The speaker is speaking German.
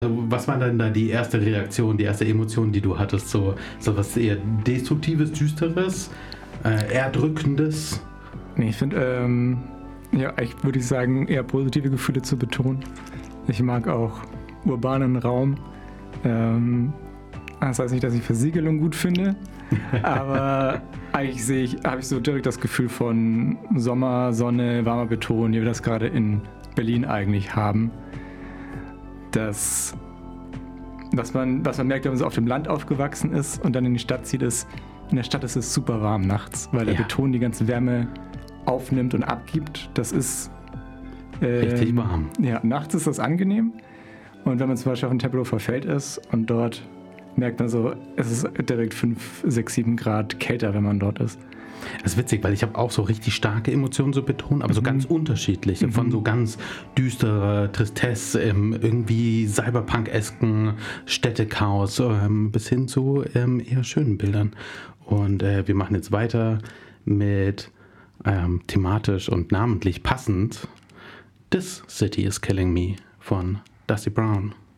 Was war denn da die erste Reaktion, die erste Emotion, die du hattest? So was eher Destruktives, Düsteres, Erdrückendes? Nee, ich finde, ich würde sagen, eher positive Gefühle zu betonen. Ich mag auch urbanen Raum. Das heißt nicht, dass ich Versiegelung gut finde, aber eigentlich habe ich so direkt das Gefühl von Sommer, Sonne, warmer Beton, wie wir das gerade in Berlin eigentlich haben. Was man merkt, wenn man so auf dem Land aufgewachsen ist und dann in die Stadt zieht, ist, in der Stadt ist es super warm nachts, weil der Beton die ganze Wärme aufnimmt und abgibt. Das ist richtig warm. Ja, nachts ist das angenehm. Und wenn man zum Beispiel auf dem Tempelhofer Feld ist und dort merkt man so, es ist direkt 5, 6, 7 Grad kälter, wenn man dort ist. Das ist witzig, weil ich habe auch so richtig starke Emotionen so betont, aber so ganz unterschiedliche. Von so ganz düsterer Tristesse, irgendwie Cyberpunk-esken Städtechaos bis hin zu eher schönen Bildern. Und wir machen jetzt weiter mit thematisch und namentlich passend This City is Killing Me von Dusty Brown.